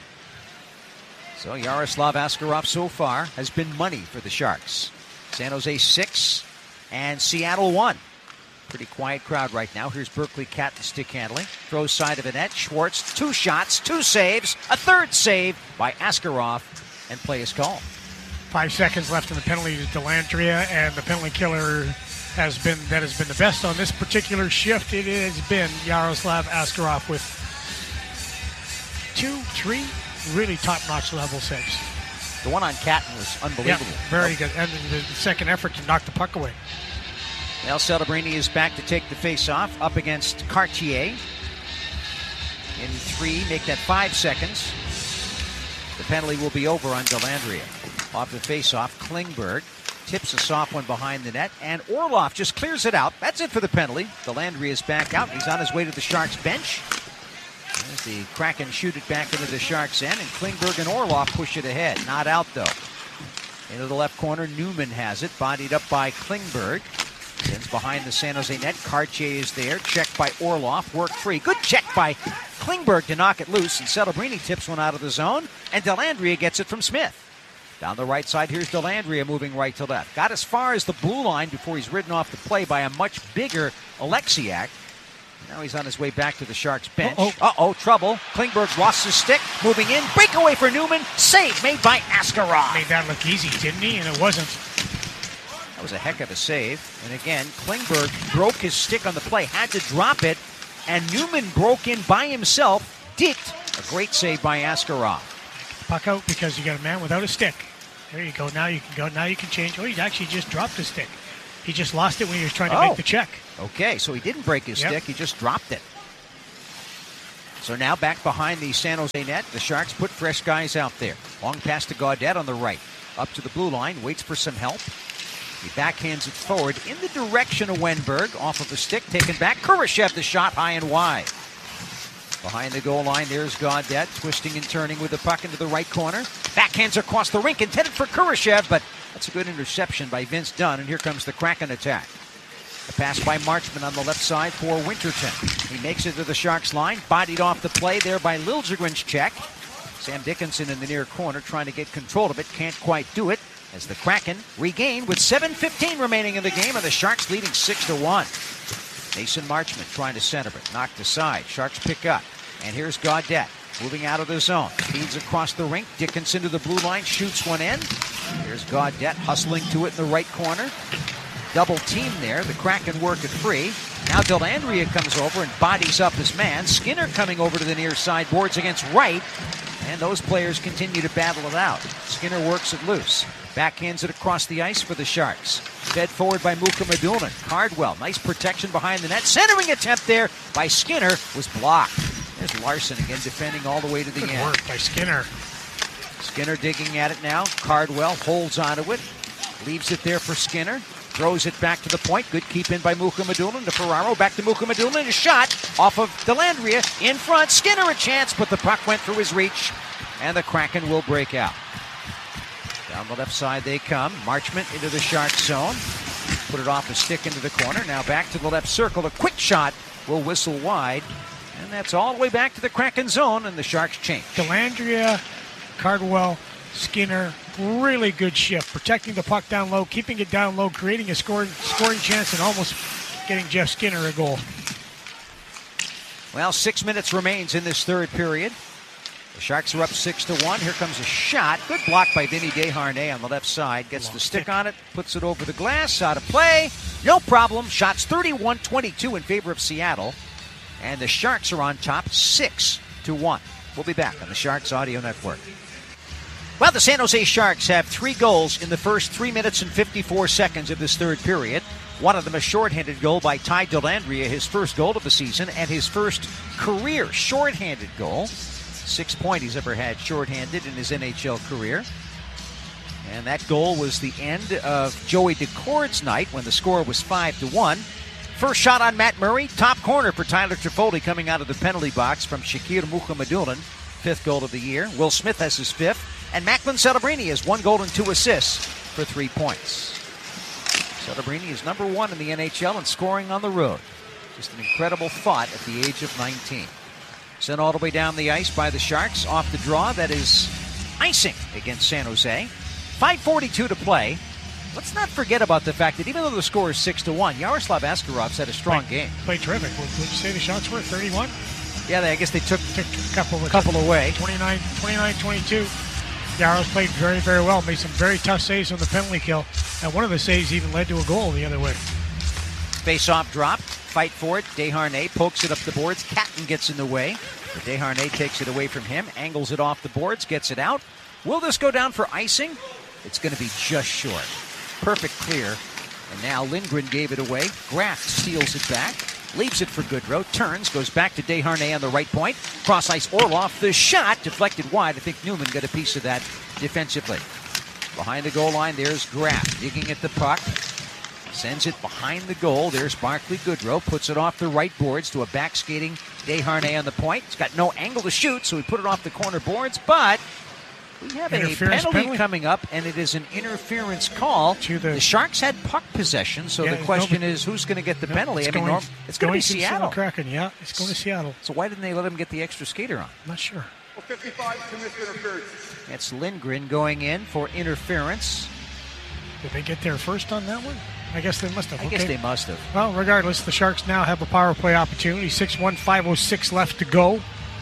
So Yaroslav Askarov so far has been money for the Sharks. San Jose six and Seattle one. Pretty quiet crowd right now. Here's Berkeley Catton stick handling. Throws side of the net. Schwartz, two shots, two saves, a third save by Askarov, and play is called. Five seconds left in the penalty to Dellandrea, and the penalty killer has been that has been the best on this particular shift. It has been Yaroslav Askarov with two, three really top-notch level saves. The one on Catton was unbelievable. Yeah, very good. And the, the second effort to knock the puck away. Now Celebrini is back to take the face-off up against Cartier. In three, make that five seconds. The penalty will be over on Dellandrea. Off the face-off, Klingberg tips a soft one behind the net, and Orlov just clears it out. That's it for the penalty. Dellandrea is back out. He's on his way to the Sharks bench. As the Kraken shoot it back into the Sharks' end, and Klingberg and Orlov push it ahead. Not out, though. Into the left corner, Newman has it, bodied up by Klingberg. Sends behind the San Jose net. Cartier is there. Checked by Orlov. Work free. Good check by Klingberg to knock it loose. And Celebrini tips one out of the zone. And Dellandrea gets it from Smith. Down the right side, here's Dellandrea moving right to left. Got as far as the blue line before he's ridden off the play by a much bigger Alexiak. Now he's on his way back to the Sharks bench. Uh-oh, Uh-oh trouble. Klingberg lost his stick. Moving in. Breakaway for Newman. Save made by Askarov. Made that look easy, didn't he? And it wasn't. That was a heck of a save. And again, Klingberg broke his stick on the play, had to drop it, and Newman broke in by himself, deked, A great save by Askarov. Puck out because you got a man without a stick. There you go. Now you can go. Now you can change. Oh, he actually just dropped the stick. He just lost it when he was trying to oh. make the check. Okay, so he didn't break his yep. stick. He just dropped it. So now back behind the San Jose net, the Sharks put fresh guys out there. Long pass to Gaudette on the right. Up to the blue line, waits for some help. He backhands it forward in the direction of Wenberg. Off of the stick, taken back. Kurashev the shot high and wide. Behind the goal line, there's Gaudette, twisting and turning with the puck into the right corner. Backhands across the rink, intended for Kurashev, but that's a good interception by Vince Dunn, and here comes the Kraken attack. A pass by Marchment on the left side for Winterton. He makes it to the Sharks line, bodied off the play there by Liljegren's check. Sam Dickinson in the near corner trying to get control of it, can't quite do it, as the Kraken regain with seven fifteen remaining in the game, and the Sharks leading six to one. Mason Marchment trying to center it, knocked aside. Sharks pick up, and here's Gaudette moving out of the zone. Feeds across the rink. Dickinson to the blue line, shoots one in. Here's Gaudette hustling to it in the right corner. Double team there. The Kraken work it free. Now Dellandrea comes over and bodies up his man. Skinner coming over to the near side, boards against right. And those players continue to battle it out. Skinner works it loose. Backhands it across the ice for the Sharks. Fed forward by Muka Madunan. Cardwell, nice protection behind the net. Centering attempt there by Skinner was blocked. There's Larson again defending all the way to the Good end. work by Skinner. Skinner digging at it now. Cardwell holds onto it. Leaves it there for Skinner. Throws it back to the point. Good keep in by Muka Madunan to Ferraro. Back to Muka Madunan. A shot off of Dellandrea in front. Skinner a chance, but the puck went through his reach. And the Kraken will break out. Down the left side they come. Marchment into the Sharks zone. Put it off the stick into the corner. Now back to the left circle. A quick shot will whistle wide. And that's all the way back to the Kraken zone, and the Sharks change. Dellandrea, Cardwell, Skinner, really good shift. Protecting the puck down low, keeping it down low, creating a scoring, scoring chance, and almost getting Jeff Skinner a goal. Well, six minutes remains in this third period. The Sharks are up six to one. Here comes a shot. Good block by Vinny Desharnais on the left side. Gets the stick on it, puts it over the glass, out of play. No problem. Shots thirty-one twenty-two in favor of Seattle. And the Sharks are on top six to one. We'll be back on the Sharks Audio Network. Well, the San Jose Sharks have three goals in the first three minutes and fifty-four seconds of this third period. One of them a shorthanded goal by Ty Dellandrea, his first goal of the season, and his first career shorthanded goal. Sixth point he's ever had shorthanded in his N H L career. And that goal was the end of Joey Decord's night when the score was five to one. First shot on Matt Murray, top corner for Tyler Toffoli coming out of the penalty box from Shakir Mukhamadullin, fifth goal of the year. Will Smith has his fifth, and Macklin Celebrini has one goal and two assists for three points. Celebrini is number one in the N H L in scoring on the road. Just an incredible thought at the age of nineteen. Sent all the way down the ice by the Sharks off the draw. That is icing against San Jose. five forty-two to play. Let's not forget about the fact that even though the score is six to one, Yaroslav Askarov's had a strong game. Played terrific. What would you say the shots were? thirty-one? Yeah, they, I guess they took, took a couple, a couple took away. twenty-nine twenty-two. Yaros played very, very well. Made some very tough saves on the penalty kill. And one of the saves even led to a goal the other way. Face-off drop. Fight for it. Desharnais pokes it up the boards. Catton gets in the way. But Desharnais takes it away from him. Angles it off the boards. Gets it out. Will this go down for icing? It's going to be just short. Perfect clear. And now Lindgren gave it away. Graft steals it back. Leaves it for Goodrow. Turns. Goes back to Desharnais on the right point. Cross ice Orlov. The shot deflected wide. I think Newman got a piece of that defensively. Behind the goal line, there's Graft digging at the puck. Sends it behind the goal. There's Barclay Goodrow. Puts it off the right boards to a back-skating Desharnais on the point. He's got no angle to shoot, so he put it off the corner boards. But we have a penalty, penalty coming up, and it is an interference call. To the, the Sharks had puck possession, so yeah, the question no, is who's going to get the no, penalty? It's I mean, going, Norm, it's going to be Seattle. Kraken, yeah, it's going to Seattle. So why didn't they let him get the extra skater on? I'm not sure. Well, fifty-five commits interference. That's Lindgren going in for interference. Did they get there first on that one? I guess they must have. I okay. guess they must have. Well, regardless, the Sharks now have a power play opportunity. six one, five oh six left to go.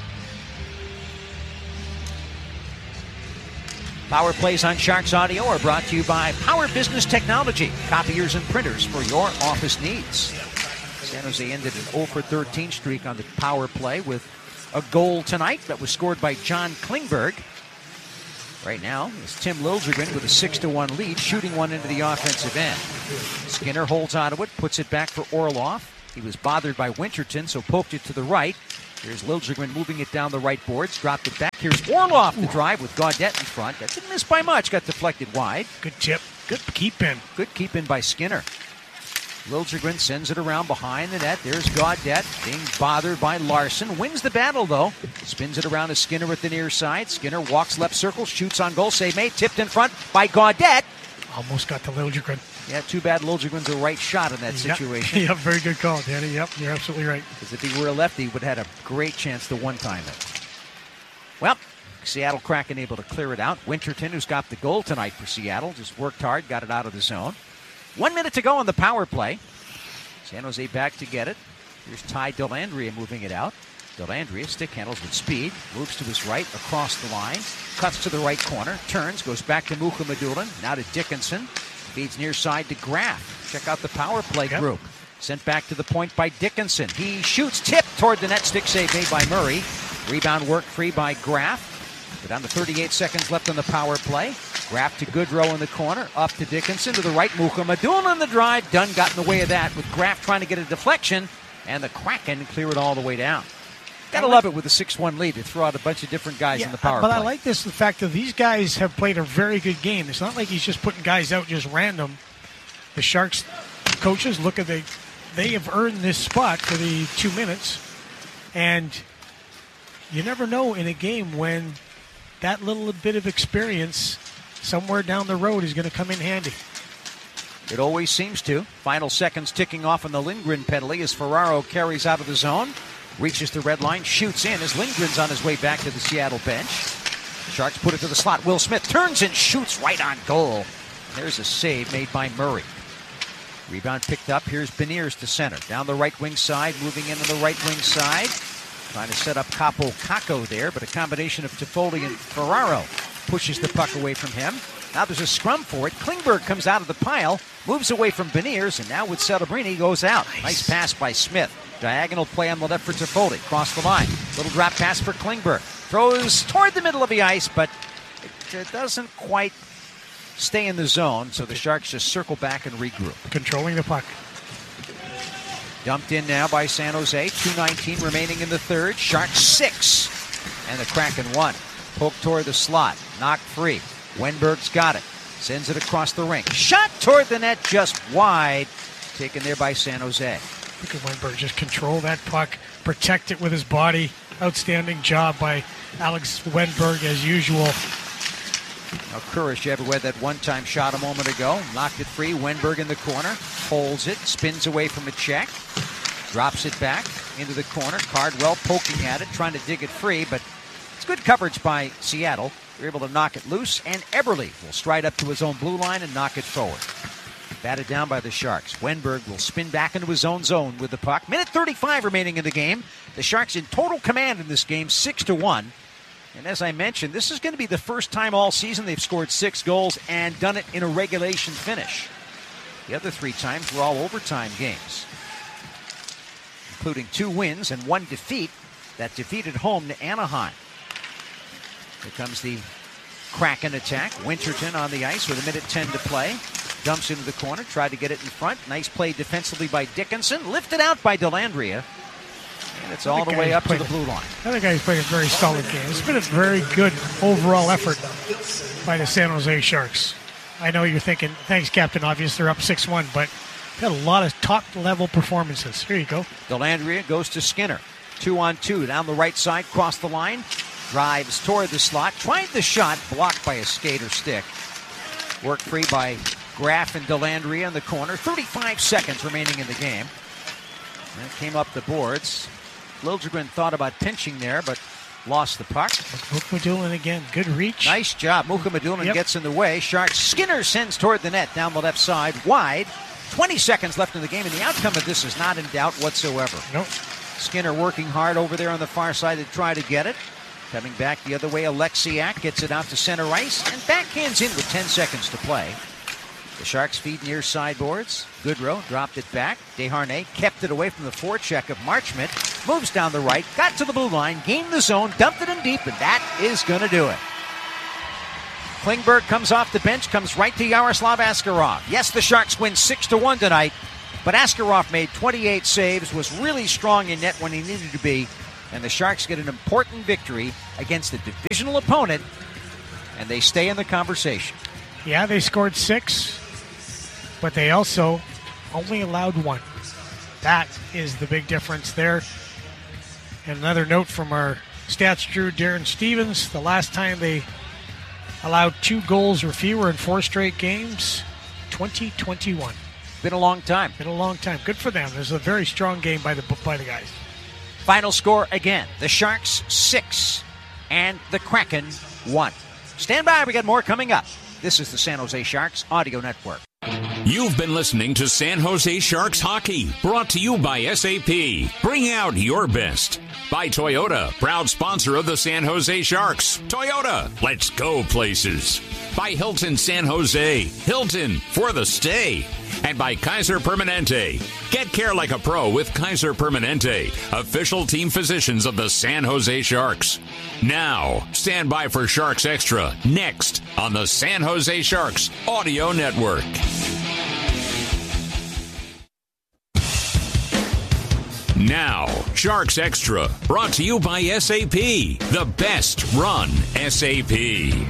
Power plays on Sharks Audio are brought to you by Power Business Technology, copiers and printers for your office needs. San Jose ended an oh for thirteen streak on the power play with a goal tonight that was scored by John Klingberg. Right now, it's Tim Liljegren with a six to one lead, shooting one into the offensive end. Skinner holds onto it, puts it back for Orlov. He was bothered by Winterton, so poked it to the right. Here's Liljegren moving it down the right boards, dropped it back. Here's Orlov to drive with Gaudette in front. That didn't miss by much, got deflected wide. Good tip. Good keep in. Good keep in by Skinner. Liljegren sends it around behind the net. There's Gaudette being bothered by Larson. Wins the battle, though. Spins it around to Skinner at the near side. Skinner walks left circle, shoots on goal. Save made. Tipped in front by Gaudette. Almost got to Liljegren. Yeah, too bad Liljegren's a right shot in that situation. Yep, very good call, Danny. Yep, you're absolutely right. Because if he were a lefty, he would have had a great chance to one-time it. Well, Seattle Kraken able to clear it out. Winterton, who's got the goal tonight for Seattle, just worked hard, got it out of the zone. One minute to go on the power play. San Jose back to get it. Here's Ty Dellandrea moving it out. Dellandrea stick handles with speed, moves to his right across the line, cuts to the right corner, turns, goes back to Mukhamadullin, now to Dickinson, feeds near side to Graf. Check out the power play yep. group. Sent back to the point by Dickinson. He shoots, tipped toward the net, stick save made by Murray. Rebound work free by Graf. We're down to thirty-eight seconds left on the power play. Graf to Goodrow in the corner, up to Dickinson, to the right, Mukhamadullin on the drive. Dunn got in the way of that with Graf trying to get a deflection, and the Kraken clear it all the way down. Gotta love it with a six one lead to throw out a bunch of different guys yeah, in the power but play. But I like this, the fact that these guys have played a very good game. It's not like he's just putting guys out just random. The Sharks coaches look at the, they have earned this spot for the two minutes, and you never know in a game when that little bit of experience somewhere down the road is going to come in handy. It always seems to. Final seconds ticking off on the Lindgren penalty as Ferraro carries out of the zone. Reaches the red line, shoots in as Lindgren's on his way back to the Seattle bench. Sharks put it to the slot. Will Smith turns and shoots right on goal. There's a save made by Murray. Rebound picked up. Here's Beniers to center. Down the right wing side, moving into the right wing side. Trying to set up Capo Caco there, but a combination of Toffoli and Ferraro pushes the puck away from him. Now there's a scrum for it. Klingberg comes out of the pile, moves away from Beniers, and now with Celebrini goes out. Nice, nice pass by Smith. Diagonal play on the left for Toffoli. Cross the line. Little drop pass for Klingberg. Throws toward the middle of the ice, but it, it doesn't quite stay in the zone, so the Sharks just circle back and regroup. Controlling the puck. Dumped in now by San Jose. two nineteen remaining in the third. Sharks six. And the Kraken one. Poke toward the slot. Knocked free. Wenberg's got it. Sends it across the rink. Shot toward the net just wide. Taken there by San Jose. Look at Wenberg just control that puck. Protect it with his body. Outstanding job by Alex Wenberg as usual. Now Kurashev, who had that one-time shot a moment ago, knocked it free. Wenberg in the corner, holds it, spins away from a check, drops it back into the corner. Cardwell poking at it, trying to dig it free, but it's good coverage by Seattle. They're able to knock it loose, and Eberle will stride up to his own blue line and knock it forward. Batted down by the Sharks. Wenberg will spin back into his own zone with the puck. Minute thirty-five remaining in the game. The Sharks in total command in this game, six to one. And as I mentioned, this is going to be the first time all season they've scored six goals and done it in a regulation finish. The other three times were all overtime games, including two wins and one defeat. That defeat at home to Anaheim. Here comes the Kraken attack. Winterton on the ice with a minute ten to play. Dumps into the corner, tried to get it in front. Nice play defensively by Dickinson. Lifted out by Dellandrea. And it's all the way up to the blue line. I think he's played a very solid game. It's been a very good overall effort by the San Jose Sharks. I know you're thinking, thanks, Captain Obvious, they're up six one, but had a lot of top-level performances. Here you go. Dellandrea goes to Skinner. Two on two, down the right side, cross the line. Drives toward the slot. Tried the shot, blocked by a skater stick. Worked free by Graf and Dellandrea in the corner. thirty-five seconds remaining in the game. And it came up the boards. Liljegren thought about pinching there, but lost the puck. Mukhamadullin again. Good reach. Nice job. Mukhamadullin yep. gets in the way. Sharks. Skinner sends toward the net down the left side. Wide. twenty seconds left in the game, and the outcome of this is not in doubt whatsoever. Nope. Skinner working hard over there on the far side to try to get it. Coming back the other way, Alexiak gets it out to center ice and backhands in with ten seconds to play. The Sharks feed near sideboards. Goodrow dropped it back. Desharnais kept it away from the forecheck of Marchment. moves down the right, got to the blue line, gained the zone, dumped it in deep, and that is going to do it. Klingberg comes off the bench, comes right to Yaroslav Askarov. Yes, the Sharks win six to one tonight, but Askarov made twenty-eight saves, was really strong in net when he needed to be, and the Sharks get an important victory against a divisional opponent, and they stay in the conversation. Yeah, they scored six, but they also only allowed one. That is the big difference there. And another note from our stats drew, Darren Stevens, the last time they allowed two goals or fewer in four straight games, twenty twenty-one. Been a long time. Been a long time. Good for them. It was a very strong game by the by the guys. Final score again. The Sharks six and the Kraken one. Stand by. We got more coming up. This is the San Jose Sharks Audio Network. You've been listening to San Jose Sharks Hockey, brought to you by S A P. Bring out your best. By Toyota, proud sponsor of the San Jose Sharks. Toyota, let's go places. By Hilton San Jose, Hilton for the stay. And by Kaiser Permanente. Get care like a pro with Kaiser Permanente, official team physicians of the San Jose Sharks. Now, stand by for Sharks Extra, next on the San Jose Sharks Audio Network. Now, Sharks Extra, brought to you by S A P, the best run S A P.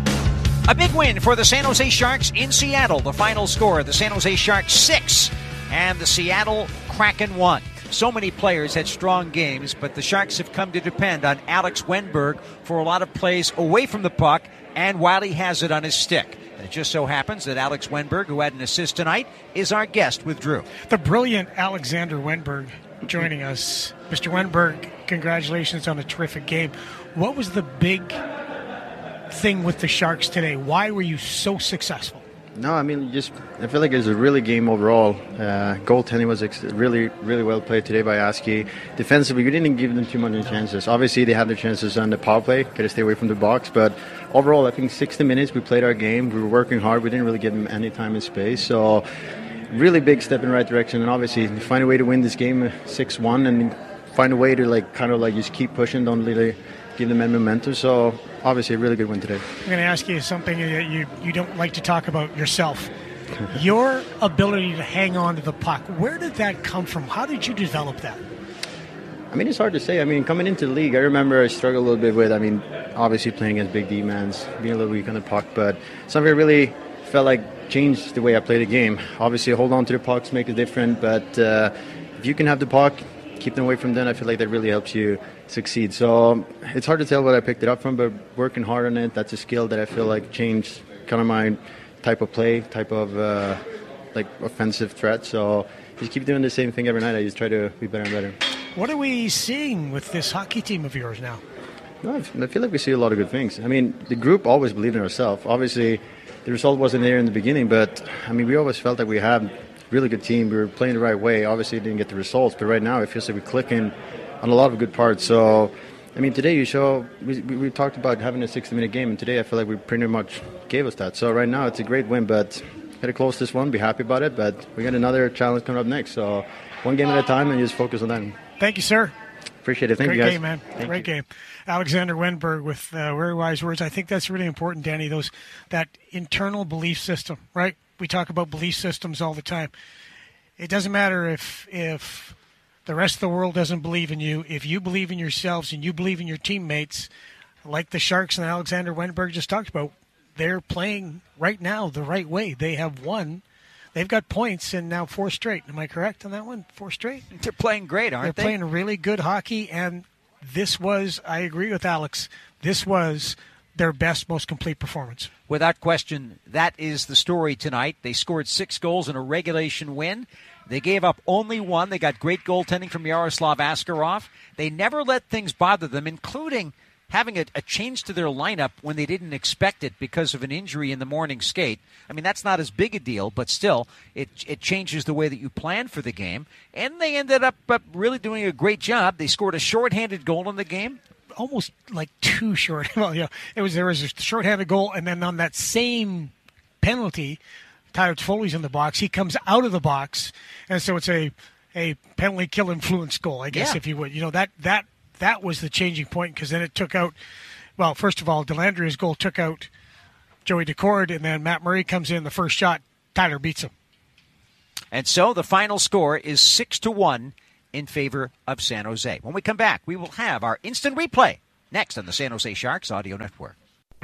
A big win for the San Jose Sharks in Seattle. The final score, the San Jose Sharks six and the Seattle Kraken one. So many players had strong games, but the Sharks have come to depend on Alex Wennberg for a lot of plays away from the puck and while he has it on his stick. And it just so happens that Alex Wennberg, who had an assist tonight, is our guest with Drew. The brilliant Alexander Wennberg joining us. Mister Wennberg, congratulations on a terrific game. What was the big thing with the Sharks today? Why were you so successful? No, I mean, just I feel like it was a really game overall. Uh, goaltending was ex- really, really well played today by Askey. Defensively, we didn't give them too many chances. Obviously, they had their chances on the power play, got to stay away from the box. But overall, I think sixty minutes we played our game. We were working hard. We didn't really give them any time and space. So, really big step in the right direction. And obviously, find a way to win this game six one and find a way to like kind of like just keep pushing. Don't really give them any momentum. So, obviously, a really good win today. I'm going to ask you something that you, you don't like to talk about yourself. Your ability to hang on to the puck, where did that come from? How did you develop that? I mean, it's hard to say. I mean, coming into the league, I remember I struggled a little bit with, I mean, obviously playing against big D-mans, being a little weak on the puck, but something I really felt like changed the way I played the game. Obviously, hold on to the pucks, make it different, but uh, if you can have the puck, keep them away from them, I feel like that really helps you succeed. So it's hard to tell what I picked it up from, but working hard on it, that's a skill that I feel like changed kind of my type of play, type of uh, like offensive threat. So just keep doing the same thing every night. I just try to be better and better. What are we seeing with this hockey team of yours now? No, I feel like we see a lot of good things. I mean, the group always believed in ourselves. Obviously, the result wasn't there in the beginning, but I mean, we always felt like we had a really good team. We were playing the right way. Obviously, didn't get the results, but right now it feels like we're clicking on a lot of good parts. So, I mean, today you show, we, we, we talked about having a sixty-minute game, and today I feel like we pretty much gave us that. So right now it's a great win, but got to close this one, be happy about it, but we got another challenge coming up next. So one game at a time and just focus on that. Thank you, sir. Appreciate it. Thank Great you, guys. game, man. Thank Great you. game. Alexander Wennberg with uh, very wise words. I think that's really important, Danny, those that internal belief system, right? We talk about belief systems all the time. It doesn't matter if if the rest of the world doesn't believe in you. If you believe in yourselves and you believe in your teammates, like the Sharks and Alexander Wennberg just talked about, they're playing right now the right way. They have won. They've got points and now four straight. Am I correct on that one? Four straight? They're playing great, aren't They're they? playing really good hockey, and this was, I agree with Alex, this was their best, most complete performance. Without question, that is the story tonight. They scored six goals in a regulation win. They gave up only one. They got great goaltending from Yaroslav Askarov. They never let things bother them, including having a, a change to their lineup when they didn't expect it because of an injury in the morning skate. I mean, that's not as big a deal, but still, it it changes the way that you plan for the game. And they ended up uh, really doing a great job. They scored a shorthanded goal in the game. Almost like too short. Well, you know, it was there was a shorthanded goal, and then on that same penalty, Tyler Foley's in the box. He comes out of the box, and so it's a a penalty kill influence goal, I guess, Yeah. if you would. You know, that that that was the changing point, because then it took out, well, first of all, Delandria's goal took out Joey Decord, and then Matt Murray comes in the first shot. Tyler beats him. And so the final score is six to one in favor of San Jose. When we come back, we will have our instant replay next on the San Jose Sharks Audio Network.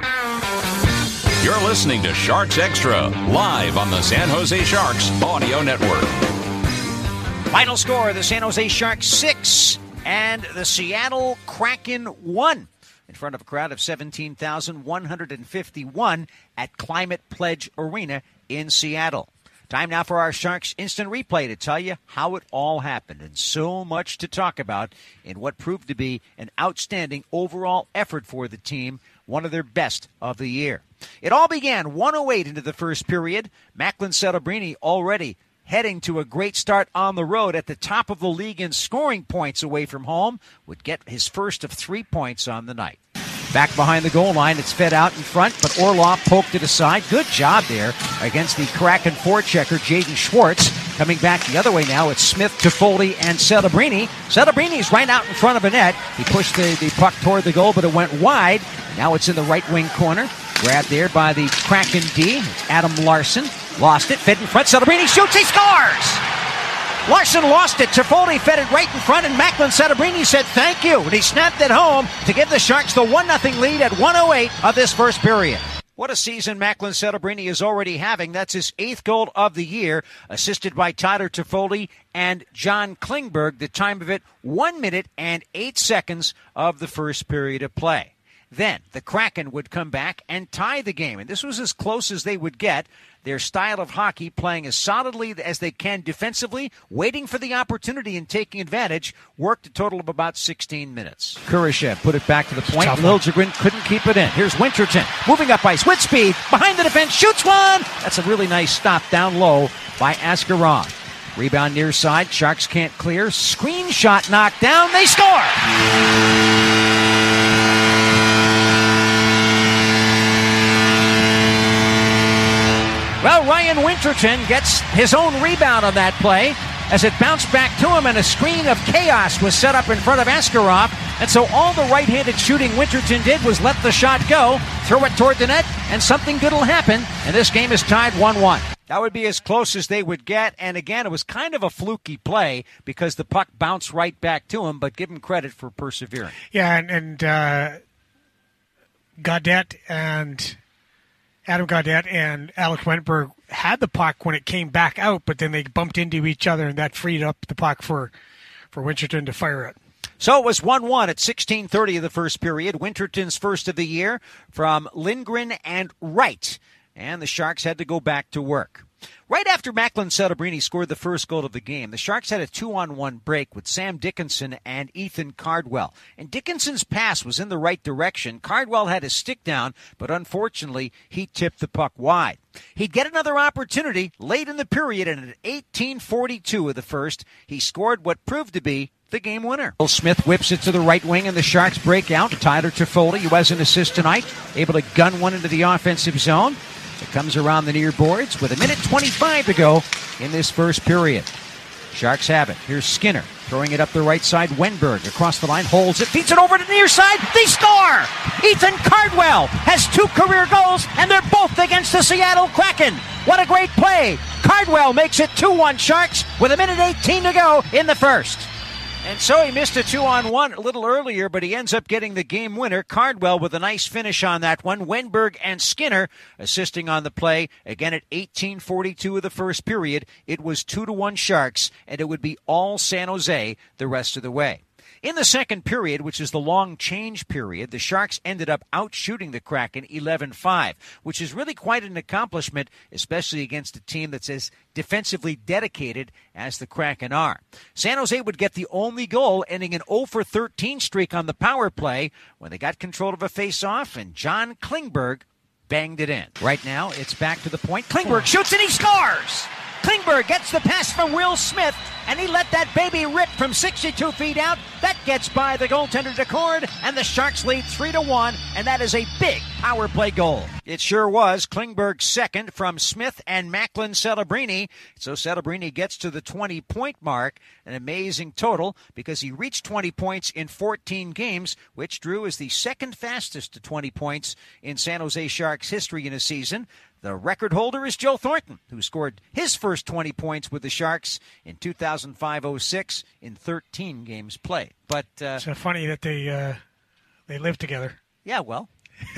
You're listening to Sharks Extra, live on the San Jose Sharks Audio Network. Final score, the San Jose Sharks six and the Seattle Kraken one. In front of a crowd of seventeen thousand one hundred fifty-one at Climate Pledge Arena in Seattle. Time now for our Sharks Instant Replay to tell you how it all happened, and so much to talk about in what proved to be an outstanding overall effort for the team, one of their best of the year. It all began one oh eight into the first period. Macklin Celebrini already heading to a great start on the road at the top of the league in scoring points away from home, would get his first of three points on the night. Back behind the goal line, it's fed out in front, but Orlov poked it aside. Good job there against the Kraken forechecker, Jaden Schwartz. Coming back the other way now, it's Smith, Toffoli, and Celebrini. Celebrini's right out in front of a net. He pushed the, the puck toward the goal, but it went wide. Now it's in the right wing corner. Grabbed there by the Kraken D. It's Adam Larson. Lost it, fed in front. Celebrini shoots, he scores! Larson lost it. Toffoli fed it right in front, and Macklin Celebrini said thank you. And he snapped it home to give the Sharks the one nothing lead at one oh eight of this first period. What a season Macklin Celebrini is already having. That's his eighth goal of the year, assisted by Tyler Toffoli and John Klingberg. The time of it, one minute and eight seconds of the first period of play. Then the Kraken would come back and tie the game, and this was as close as they would get. Their style of hockey, playing as solidly as they can defensively, waiting for the opportunity and taking advantage, worked a total of about sixteen minutes. Kurashev put it back to the point. Liljegren couldn't keep it in. Here's Winterton moving up ice with speed. Behind the defense, shoots one! That's a really nice stop down low by Askarov. Rebound near side. Sharks can't clear. Screen shot knocked down. They score! Well, Ryan Winterton gets his own rebound on that play as it bounced back to him, and a screen of chaos was set up in front of Askarov. And so all the right-handed shooting Winterton did was let the shot go, throw it toward the net, and something good will happen. And this game is tied one one. That would be as close as they would get. And again, it was kind of a fluky play because the puck bounced right back to him, but give him credit for persevering. Yeah, and, and uh, Gaudette and... Adam Gaudette and Alec Wentberg had the puck when it came back out, but then they bumped into each other, and that freed up the puck for, for Winterton to fire it. So it was one one at sixteen thirty of the first period. Winterton's first of the year from Lindgren and Wright. And the Sharks had to go back to work. Right after Macklin Celebrini scored the first goal of the game, the Sharks had a two-on-one break with Sam Dickinson and Ethan Cardwell. And Dickinson's pass was in the right direction. Cardwell had his stick down, but unfortunately, he tipped the puck wide. He'd get another opportunity late in the period, and at eighteen forty-two of the first, he scored what proved to be the game winner. Will Smith whips it to the right wing, and the Sharks break out. Tyler Toffoli, who has an assist tonight, able to gun one into the offensive zone. It comes around the near boards with a minute twenty-five to go in this first period. Sharks have it. Here's Skinner throwing it up the right side. Wenberg across the line, holds it, feeds it over to the near side. They score! Ethan Cardwell has two career goals, and they're both against the Seattle Kraken. What a great play. Cardwell makes it two one Sharks with a minute eighteen to go in the first. And so he missed a two-on-one a little earlier, but he ends up getting the game winner. Cardwell with a nice finish on that one. Wenberg and Skinner assisting on the play. Again, at eighteen forty-two of the first period, it was two to one Sharks, and it would be all San Jose the rest of the way. In the second period, which is the long change period, the Sharks ended up outshooting the Kraken eleven five, which is really quite an accomplishment, especially against a team that's as defensively dedicated as the Kraken are. San Jose would get the only goal, ending an oh for thirteen streak on the power play when they got control of a face-off, and John Klingberg banged it in. Right now, it's back to the point. Klingberg shoots and he scores! Klingberg gets the pass from Will Smith, and he let that baby rip from sixty-two feet out. That gets by the goaltender Decord, and the Sharks lead three to one, and that is a big power play goal. It sure was. Klingberg's second from Smith and Macklin Celebrini. So Celebrini gets to the twenty-point mark, an amazing total because he reached twenty points in fourteen games, which Drew is the second fastest to twenty points in San Jose Sharks history in a season. The record holder is Joe Thornton, who scored his first twenty points with the Sharks in two thousand five oh six in thirteen games played. But uh, it's so funny that they uh, they live together. Yeah, well,